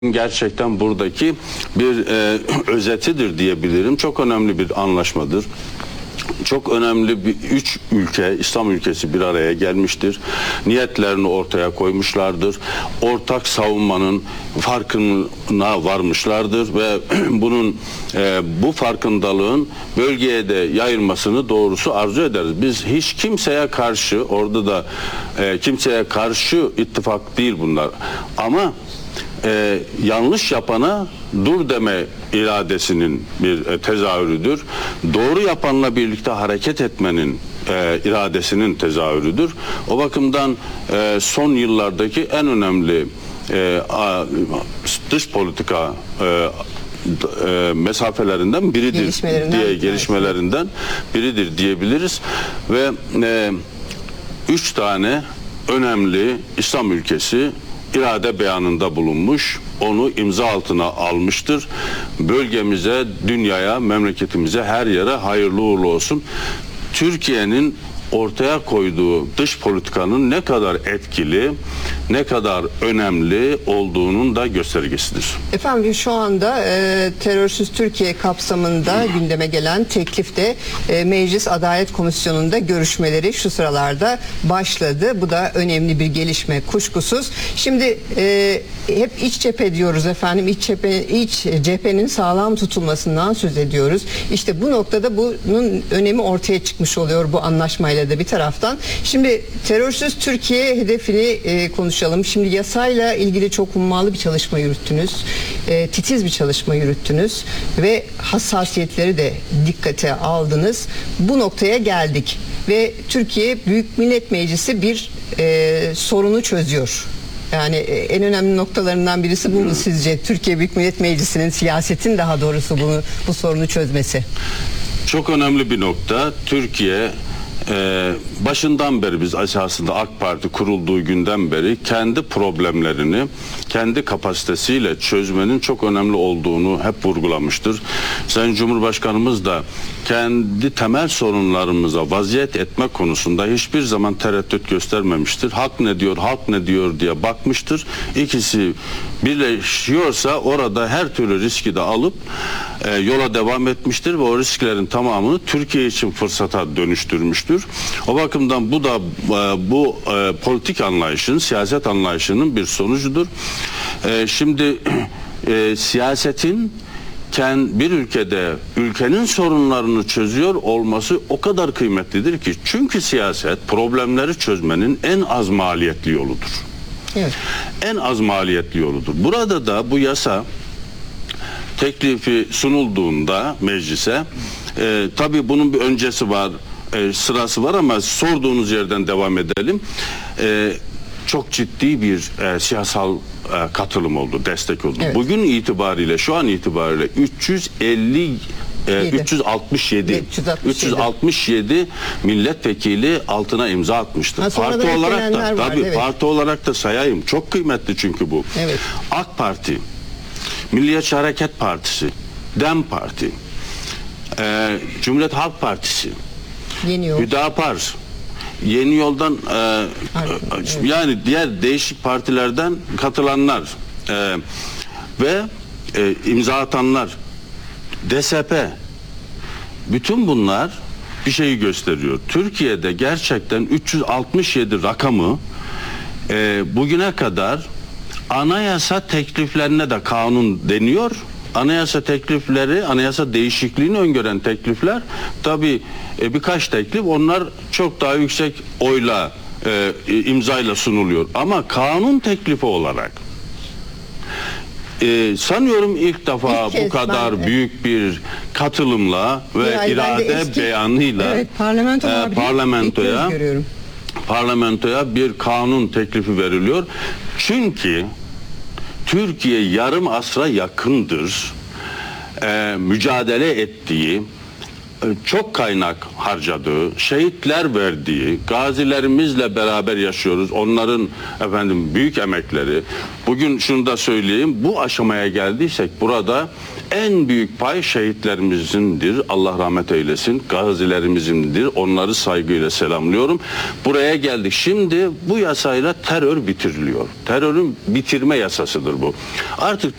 Gerçekten buradaki bir özetidir diyebilirim. Çok önemli bir anlaşmadır. Çok önemli bir üç ülke, İslam ülkesi bir araya gelmiştir. Niyetlerini ortaya koymuşlardır. Ortak savunmanın farkına varmışlardır ve bunun bu farkındalığın bölgeye de yayılmasını doğrusu arzu ederiz. Biz hiç kimseye karşı, orada da kimseye karşı ittifak değil bunlar. Ama yanlış yapana dur deme iradesinin bir tezahürüdür. Doğru yapanla birlikte hareket etmenin iradesinin tezahürüdür. O bakımdan son yıllardaki en önemli dış politika mesafelerinden biridir gelişmelerinden biridir diyebiliriz ve 3 tane önemli İslam ülkesi irade beyanında bulunmuş, onu imza altına almıştır. Bölgemize, dünyaya, memleketimize, her yere hayırlı uğurlu olsun. Türkiye'nin ortaya koyduğu dış politikanın ne kadar etkili, ne kadar önemli olduğunun da göstergesidir. Efendim şu anda terörsüz Türkiye kapsamında gündeme gelen teklifte Meclis Adalet Komisyonu'nda görüşmeleri şu sıralarda başladı. Bu da önemli bir gelişme kuşkusuz. Şimdi hep iç cephe diyoruz efendim. İç cephenin sağlam tutulmasından söz ediyoruz. İşte bu noktada bunun önemi ortaya çıkmış oluyor bu anlaşmayla da bir taraftan. Şimdi terörsüz Türkiye hedefini konuşalım. Şimdi yasayla ilgili çok hummalı bir çalışma yürüttünüz. Titiz bir çalışma yürüttünüz ve hassasiyetleri de dikkate aldınız. Bu noktaya geldik ve Türkiye Büyük Millet Meclisi bir sorunu çözüyor. Yani en önemli noktalarından birisi bu mu sizce? Türkiye Büyük Millet Meclisi'nin, siyasetin daha doğrusu bu sorunu çözmesi. Çok önemli bir nokta. Türkiye başından beri biz esasında AK Parti kurulduğu günden beri kendi problemlerini kendi kapasitesiyle çözmenin çok önemli olduğunu hep vurgulamıştır. Sayın Cumhurbaşkanımız da kendi temel sorunlarımıza vaziyet etme konusunda hiçbir zaman tereddüt göstermemiştir. Halk ne diyor, halk ne diyor diye bakmıştır. İkisi birleşiyorsa orada her türlü riski de alıp yola devam etmiştir ve o risklerin tamamını Türkiye için fırsata dönüştürmüştür. O bakımdan bu da bu politik anlayışın, siyaset anlayışının bir sonucudur. Şimdi siyasetin bir ülkede ülkenin sorunlarını çözüyor olması o kadar kıymetlidir ki, çünkü siyaset problemleri çözmenin en az maliyetli yoludur. Evet. En az maliyetli yoludur. Burada da bu yasa teklifi sunulduğunda meclise tabii bunun bir öncesi var, sırası var ama sorduğunuz yerden devam edelim. Çok ciddi bir siyasal katılım oldu, destek oldu. Evet. Bugün itibariyle, şu an itibariyle 367 milletvekili altına imza atmıştır. Parti olarak da tabii evet. Parti olarak da sayayım. Çok kıymetli çünkü bu. Evet. AK Parti, Milliyetçi Hareket Partisi, DEM Parti, Cumhuriyet Halk Partisi, Yeni Yol, Hüdapar, Yeni Yol'dan yani diğer değişik partilerden katılanlar ve imza atanlar, DSP, bütün bunlar bir şeyi gösteriyor. Türkiye'de gerçekten 367 rakamı bugüne kadar anayasa tekliflerine de kanun deniyor. Anayasa teklifleri, anayasa değişikliğini öngören teklifler, tabii birkaç teklif, onlar çok daha yüksek oyla, imzayla sunuluyor. Ama kanun teklifi olarak sanıyorum ilk defa bu kadar büyük bir katılımla ve irade beyanıyla evet, parlamentoya bir kanun teklifi veriliyor. Çünkü Türkiye yarım asra yakındır mücadele ettiği çok kaynak harcadığı, şehitler verdiği, gazilerimizle beraber yaşıyoruz. Onların büyük emekleri. Bugün şunu da söyleyeyim. Bu aşamaya geldiysek burada en büyük pay şehitlerimizindir. Allah rahmet eylesin. Gazilerimizin. Onları saygıyla selamlıyorum. Buraya geldik. Şimdi bu yasayla terör bitiriliyor. Terörün bitirme yasasıdır bu. Artık